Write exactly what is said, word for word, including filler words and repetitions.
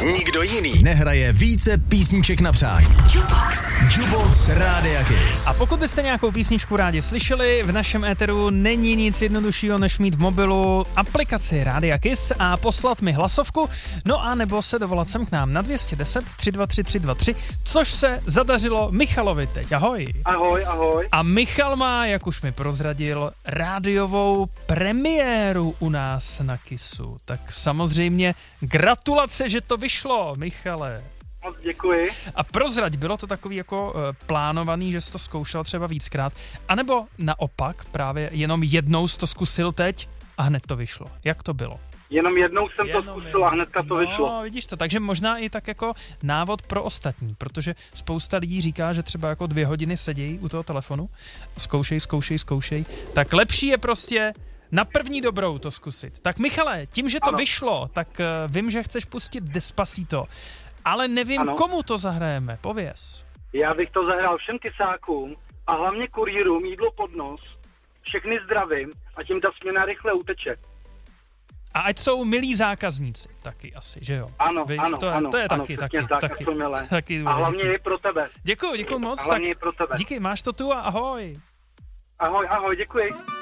nikdo jiný nehraje více písniček na přání. Jukebox. Jukebox Rádia Kiss. A pokud byste nějakou písničku rádi slyšeli, v našem éteru není nic jednoduššího, než mít v mobilu aplikaci Rádia Kiss a poslat mi hlasovku, no a nebo se dovolat sem k nám na dvě stě deset tři dva tři tři dva tři, což se zadařilo Michalovi teď. Ahoj. Ahoj, ahoj. A Michal má, jak už mi prozradil, rádiovou premiéru u nás na Kissu. Tak samozřejmě gratulace, že to vyšlo, Michale. Moc děkuji. A prozrať, bylo to takový jako uh, plánovaný, že jsi to zkoušel třeba víckrát, anebo naopak právě jenom jednou jsi to zkusil teď a hned to vyšlo. Jak to bylo? Jenom jednou jsem Jenom to zkusil a hnedka to no, vyšlo. No, vidíš to, takže možná i tak jako návod pro ostatní, protože spousta lidí říká, že třeba jako dvě hodiny sedějí u toho telefonu, zkoušej, zkoušej, zkoušej, tak lepší je prostě na první dobrou to zkusit. Tak Michale, tím, že to ano. vyšlo, tak uh, vím, že chceš pustit Despacito, ale nevím, ano. komu to zahrajeme, pověz. Já bych to zahrál všem kysákům a hlavně kurýrům jídlo pod nos, všechny zdravím a tím ta směna rychle uteče. A ať jsou milí zákazníci, taky asi, že jo? Ano, Víš, ano, to je, ano, to je ano, taky, taky, taky, taky, taky, taky a hlavně je pro tebe. Děkuju, děkuju moc. A hlavně tak je pro tebe. Díky, máš to tu a ahoj. Ahoj, ahoj, děkuji.